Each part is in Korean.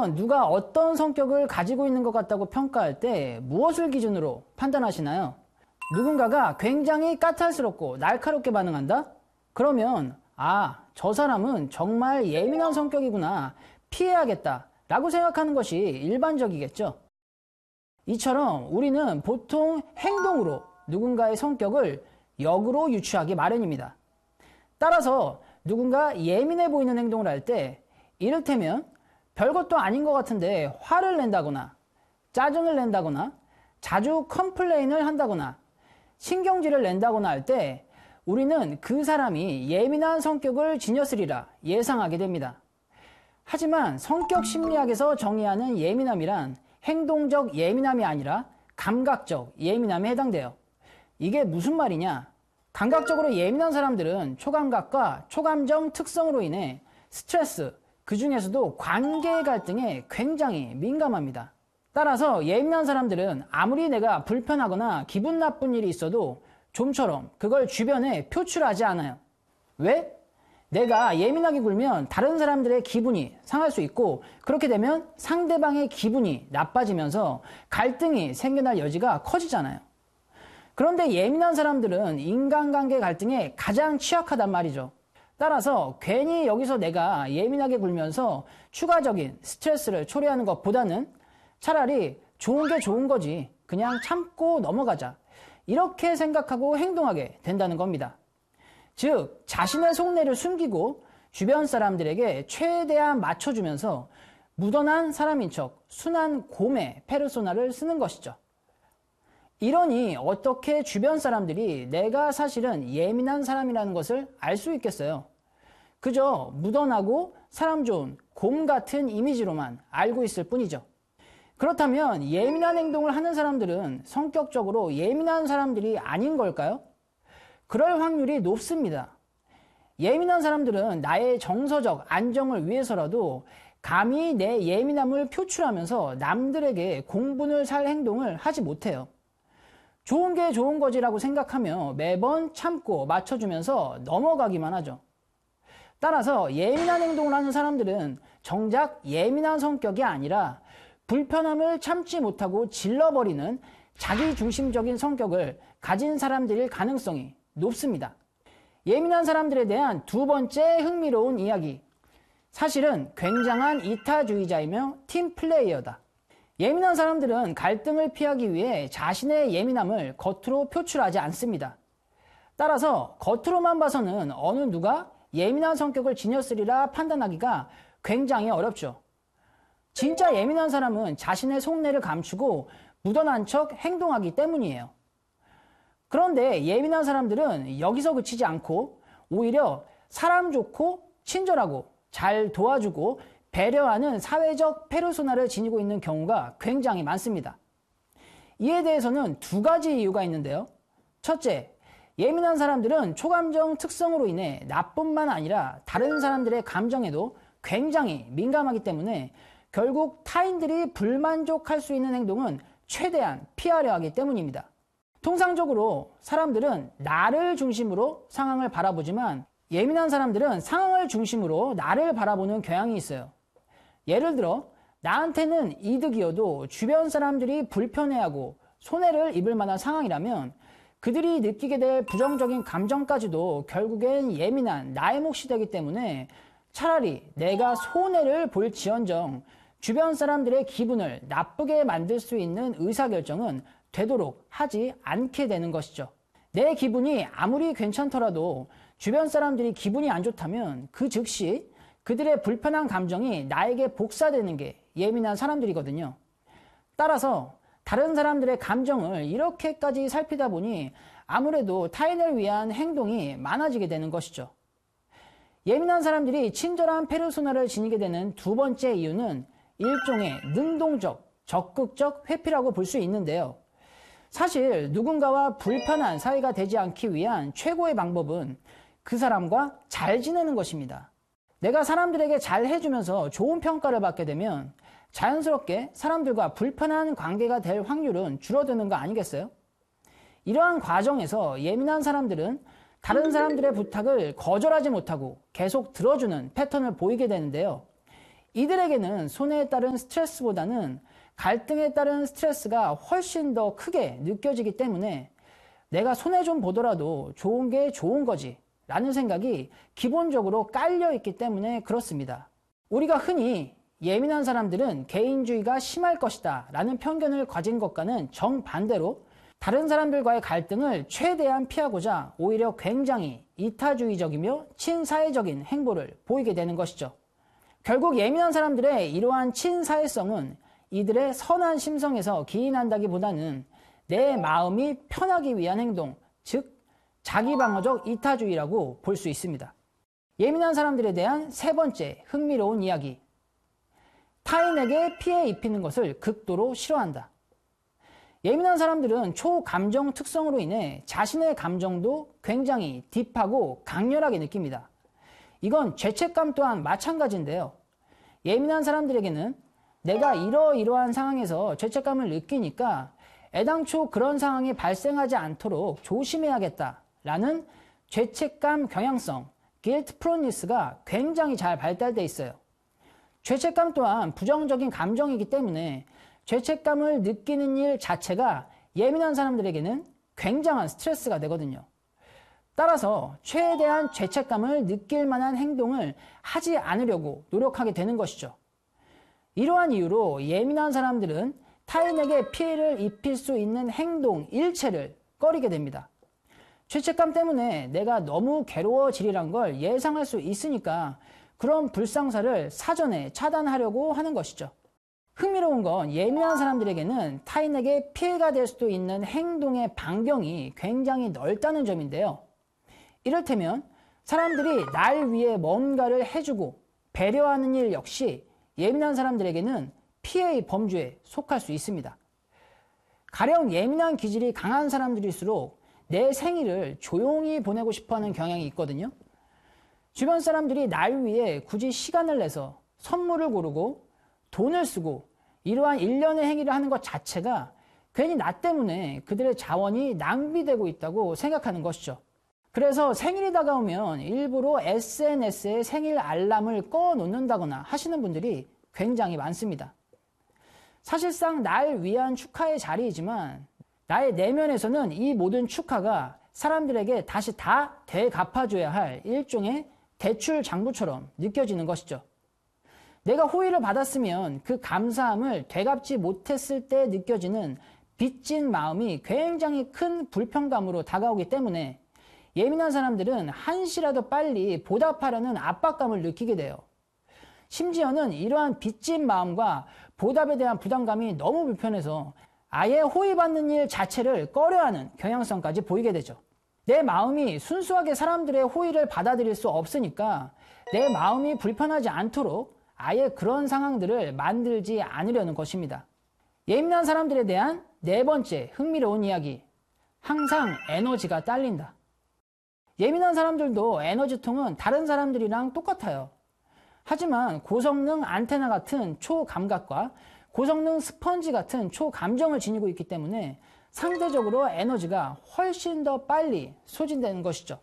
그러면 누가 어떤 성격을 가지고 있는 것 같다고 평가할 때 무엇을 기준으로 판단하시나요? 누군가가 굉장히 까탈스럽고 날카롭게 반응한다? 그러면 저 사람은 정말 예민한 성격이구나, 피해야겠다 라고 생각하는 것이 일반적이겠죠. 이처럼 우리는 보통 행동으로 누군가의 성격을 역으로 유추하기 마련입니다. 따라서 누군가 예민해 보이는 행동을 할 때 이를테면 별것도 아닌 것 같은데 화를 낸다거나 짜증을 낸다거나 자주 컴플레인을 한다거나 신경질을 낸다거나 할 때 우리는 그 사람이 예민한 성격을 지녔으리라 예상하게 됩니다. 하지만 성격 심리학에서 정의하는 예민함이란 행동적 예민함이 아니라 감각적 예민함에 해당돼요. 이게 무슨 말이냐? 감각적으로 예민한 사람들은 초감각과 초감정 특성으로 인해 스트레스, 그 중에서도 관계의 갈등에 굉장히 민감합니다. 따라서 예민한 사람들은 아무리 내가 불편하거나 기분 나쁜 일이 있어도 좀처럼 그걸 주변에 표출하지 않아요. 왜? 내가 예민하게 굴면 다른 사람들의 기분이 상할 수 있고, 그렇게 되면 상대방의 기분이 나빠지면서 갈등이 생겨날 여지가 커지잖아요. 그런데 예민한 사람들은 인간관계 갈등에 가장 취약하단 말이죠. 따라서 괜히 여기서 내가 예민하게 굴면서 추가적인 스트레스를 초래하는 것보다는 차라리 좋은 게 좋은 거지, 그냥 참고 넘어가자, 이렇게 생각하고 행동하게 된다는 겁니다. 즉, 자신의 속내를 숨기고 주변 사람들에게 최대한 맞춰주면서 무던한 사람인 척 순한 곰의 페르소나를 쓰는 것이죠. 이러니 어떻게 주변 사람들이 내가 사실은 예민한 사람이라는 것을 알 수 있겠어요? 그저 무던하고 사람 좋은 곰 같은 이미지로만 알고 있을 뿐이죠. 그렇다면 예민한 행동을 하는 사람들은 성격적으로 예민한 사람들이 아닌 걸까요? 그럴 확률이 높습니다. 예민한 사람들은 나의 정서적 안정을 위해서라도 감히 내 예민함을 표출하면서 남들에게 공분을 살 행동을 하지 못해요. 좋은 게 좋은 거지라고 생각하며 매번 참고 맞춰주면서 넘어가기만 하죠. 따라서 예민한 행동을 하는 사람들은 정작 예민한 성격이 아니라 불편함을 참지 못하고 질러버리는 자기중심적인 성격을 가진 사람들일 가능성이 높습니다. 예민한 사람들에 대한 두 번째 흥미로운 이야기. 사실은 굉장한 이타주의자이며 팀플레이어다. 예민한 사람들은 갈등을 피하기 위해 자신의 예민함을 겉으로 표출하지 않습니다. 따라서 겉으로만 봐서는 어느 누가 예민한 성격을 지녔으리라 판단하기가 굉장히 어렵죠. 진짜 예민한 사람은 자신의 속내를 감추고 무던한 척 행동하기 때문이에요. 그런데 예민한 사람들은 여기서 그치지 않고 오히려 사람 좋고 친절하고 잘 도와주고 배려하는 사회적 페르소나를 지니고 있는 경우가 굉장히 많습니다. 이에 대해서는 두 가지 이유가 있는데요. 첫째, 예민한 사람들은 초감정 특성으로 인해 나뿐만 아니라 다른 사람들의 감정에도 굉장히 민감하기 때문에 결국 타인들이 불만족할 수 있는 행동은 최대한 피하려 하기 때문입니다. 통상적으로 사람들은 나를 중심으로 상황을 바라보지만 예민한 사람들은 상황을 중심으로 나를 바라보는 경향이 있어요. 예를 들어 나한테는 이득이어도 주변 사람들이 불편해하고 손해를 입을 만한 상황이라면 그들이 느끼게 될 부정적인 감정까지도 결국엔 예민한 나의 몫이 되기 때문에 차라리 내가 손해를 볼지언정 주변 사람들의 기분을 나쁘게 만들 수 있는 의사결정은 되도록 하지 않게 되는 것이죠. 내 기분이 아무리 괜찮더라도 주변 사람들이 기분이 안 좋다면 그 즉시 그들의 불편한 감정이 나에게 복사되는 게 예민한 사람들이거든요. 따라서 다른 사람들의 감정을 이렇게까지 살피다 보니 아무래도 타인을 위한 행동이 많아지게 되는 것이죠. 예민한 사람들이 친절한 페르소나를 지니게 되는 두 번째 이유는 일종의 능동적, 적극적 회피라고 볼 수 있는데요. 사실 누군가와 불편한 사이가 되지 않기 위한 최고의 방법은 그 사람과 잘 지내는 것입니다. 내가 사람들에게 잘 해주면서 좋은 평가를 받게 되면 자연스럽게 사람들과 불편한 관계가 될 확률은 줄어드는 거 아니겠어요? 이러한 과정에서 예민한 사람들은 다른 사람들의 부탁을 거절하지 못하고 계속 들어주는 패턴을 보이게 되는데요. 이들에게는 손해에 따른 스트레스보다는 갈등에 따른 스트레스가 훨씬 더 크게 느껴지기 때문에 내가 손해 좀 보더라도 좋은 게 좋은 거지 라는 생각이 기본적으로 깔려 있기 때문에 그렇습니다. 우리가 흔히 예민한 사람들은 개인주의가 심할 것이다 라는 편견을 가진 것과는 정반대로 다른 사람들과의 갈등을 최대한 피하고자 오히려 굉장히 이타주의적이며 친사회적인 행보를 보이게 되는 것이죠. 결국 예민한 사람들의 이러한 친사회성은 이들의 선한 심성에서 기인한다기보다는 내 마음이 편하기 위한 행동, 즉 자기방어적 이타주의라고 볼 수 있습니다. 예민한 사람들에 대한 세 번째 흥미로운 이야기. 타인에게 피해 입히는 것을 극도로 싫어한다. 예민한 사람들은 초감정 특성으로 인해 자신의 감정도 굉장히 딥하고 강렬하게 느낍니다. 이건 죄책감 또한 마찬가지인데요. 예민한 사람들에게는 내가 이러이러한 상황에서 죄책감을 느끼니까 애당초 그런 상황이 발생하지 않도록 조심해야겠다라는 죄책감 경향성, guilt proneness가 굉장히 잘 발달되어 있어요. 죄책감 또한 부정적인 감정이기 때문에 죄책감을 느끼는 일 자체가 예민한 사람들에게는 굉장한 스트레스가 되거든요. 따라서 최대한 죄책감을 느낄 만한 행동을 하지 않으려고 노력하게 되는 것이죠. 이러한 이유로 예민한 사람들은 타인에게 피해를 입힐 수 있는 행동 일체를 꺼리게 됩니다. 죄책감 때문에 내가 너무 괴로워지리란 걸 예상할 수 있으니까 그런 불상사를 사전에 차단하려고 하는 것이죠. 흥미로운 건 예민한 사람들에게는 타인에게 피해가 될 수도 있는 행동의 반경이 굉장히 넓다는 점인데요. 이를테면 사람들이 날 위해 뭔가를 해주고 배려하는 일 역시 예민한 사람들에게는 피해의 범주에 속할 수 있습니다. 가령 예민한 기질이 강한 사람들일수록 내 생일을 조용히 보내고 싶어하는 경향이 있거든요. 주변 사람들이 날 위해 굳이 시간을 내서 선물을 고르고 돈을 쓰고 이러한 일련의 행위를 하는 것 자체가 괜히 나 때문에 그들의 자원이 낭비되고 있다고 생각하는 것이죠. 그래서 생일이 다가오면 일부러 SNS에 생일 알람을 꺼놓는다거나 하시는 분들이 굉장히 많습니다. 사실상 날 위한 축하의 자리이지만 나의 내면에서는 이 모든 축하가 사람들에게 다시 다 되갚아줘야 할 일종의 대출 장부처럼 느껴지는 것이죠. 내가 호의를 받았으면 그 감사함을 되갚지 못했을 때 느껴지는 빚진 마음이 굉장히 큰 불편감으로 다가오기 때문에 예민한 사람들은 한시라도 빨리 보답하려는 압박감을 느끼게 돼요. 심지어는 이러한 빚진 마음과 보답에 대한 부담감이 너무 불편해서 아예 호의받는 일 자체를 꺼려하는 경향성까지 보이게 되죠. 내 마음이 순수하게 사람들의 호의를 받아들일 수 없으니까 내 마음이 불편하지 않도록 아예 그런 상황들을 만들지 않으려는 것입니다. 예민한 사람들에 대한 네 번째 흥미로운 이야기. 항상 에너지가 딸린다. 예민한 사람들도 에너지통은 다른 사람들이랑 똑같아요. 하지만 고성능 안테나 같은 초감각과 고성능 스펀지 같은 초감정을 지니고 있기 때문에 상대적으로 에너지가 훨씬 더 빨리 소진되는 것이죠.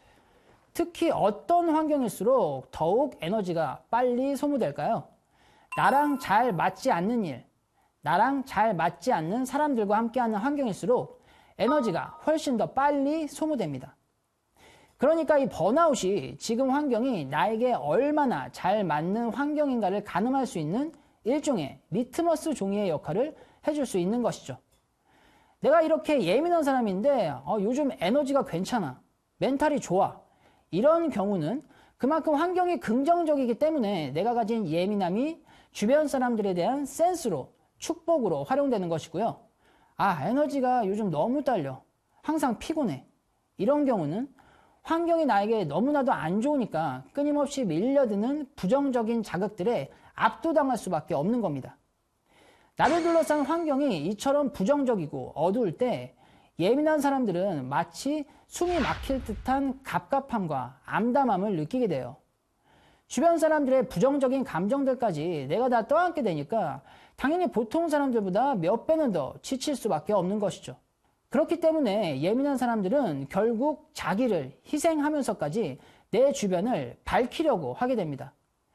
특히 어떤 환경일수록 더욱 에너지가 빨리 소모될까요? 나랑 잘 맞지 않는 일, 나랑 잘 맞지 않는 사람들과 함께하는 환경일수록 에너지가 훨씬 더 빨리 소모됩니다. 그러니까 이 번아웃이 지금 환경이 나에게 얼마나 잘 맞는 환경인가를 가늠할 수 있는 일종의 리트머스 종이의 역할을 해줄 수 있는 것이죠. 내가 이렇게 예민한 사람인데 요즘 에너지가 괜찮아, 멘탈이 좋아, 이런 경우는 그만큼 환경이 긍정적이기 때문에 내가 가진 예민함이 주변 사람들에 대한 센스로, 축복으로 활용되는 것이고요. 에너지가 요즘 너무 딸려, 항상 피곤해, 이런 경우는 환경이 나에게 너무나도 안 좋으니까 끊임없이 밀려드는 부정적인 자극들에 압도당할 수밖에 없는 겁니다. 나를 둘러싼 환경이 이처럼 부정적이고 어두울 때 예민한 사람들은 마치 숨이 막힐 듯한 갑갑함과 암담함을 느끼게 돼요. 주변 사람들의 부정적인 감정들까지 내가 다 떠안게 되니까 당연히 보통 사람들보다 몇 배는 더 지칠 수밖에 없는 것이죠. 그렇기 때문에 예민한 사람들은 결국 자기를 희생하면서까지 내 주변을 밝히려고 하게 됩니다.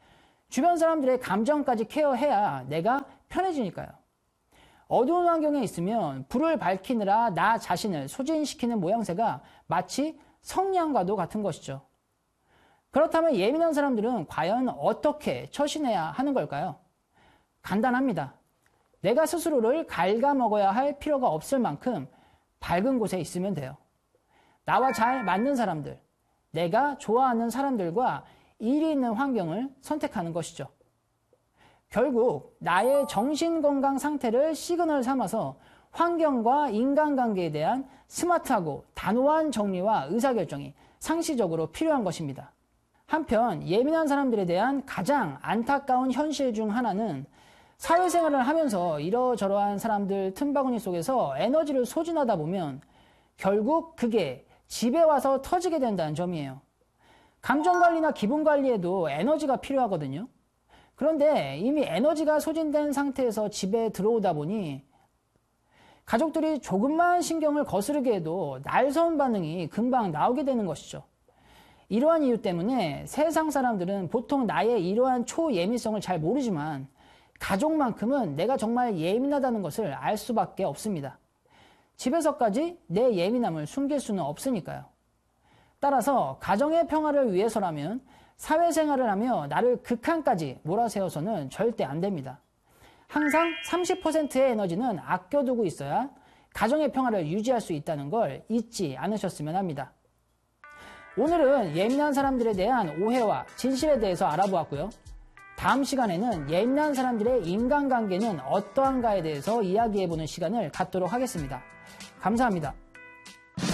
주변 사람들의 감정까지 케어해야 내가 편해지니까요. 어두운 환경에 있으면 불을 밝히느라 나 자신을 소진시키는 모양새가 마치 성냥과도 같은 것이죠. 그렇다면 예민한 사람들은 과연 어떻게 처신해야 하는 걸까요? 간단합니다. 내가 스스로를 갉아먹어야 할 필요가 없을 만큼 밝은 곳에 있으면 돼요. 나와 잘 맞는 사람들, 내가 좋아하는 사람들과 일이 있는 환경을 선택하는 것이죠. 결국 나의 정신건강 상태를 시그널 삼아서 환경과 인간관계에 대한 스마트하고 단호한 정리와 의사결정이 상시적으로 필요한 것입니다. 한편 예민한 사람들에 대한 가장 안타까운 현실 중 하나는 사회생활을 하면서 이러저러한 사람들 틈바구니 속에서 에너지를 소진하다 보면 결국 그게 집에 와서 터지게 된다는 점이에요. 감정관리나 기분관리에도 에너지가 필요하거든요. 그런데 이미 에너지가 소진된 상태에서 집에 들어오다 보니 가족들이 조금만 신경을 거스르게 해도 날선 반응이 금방 나오게 되는 것이죠. 이러한 이유 때문에 세상 사람들은 보통 나의 이러한 초예민성을 잘 모르지만 가족만큼은 내가 정말 예민하다는 것을 알 수밖에 없습니다. 집에서까지 내 예민함을 숨길 수는 없으니까요. 따라서 가정의 평화를 위해서라면 사회생활을 하며 나를 극한까지 몰아세워서는 절대 안 됩니다. 항상 30%의 에너지는 아껴두고 있어야 가정의 평화를 유지할 수 있다는 걸 잊지 않으셨으면 합니다. 오늘은 예민한 사람들에 대한 오해와 진실에 대해서 알아보았고요. 다음 시간에는 예민한 사람들의 인간관계는 어떠한가에 대해서 이야기해보는 시간을 갖도록 하겠습니다. 감사합니다.